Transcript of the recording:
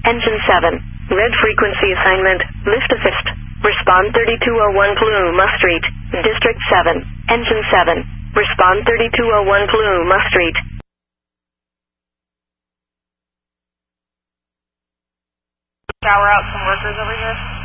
Engine 7. Red frequency assignment, lift assist. Respond 3201 Paluma Street, District 7. Engine 7. Respond 3201 Paluma Street. Shower out some workers over here.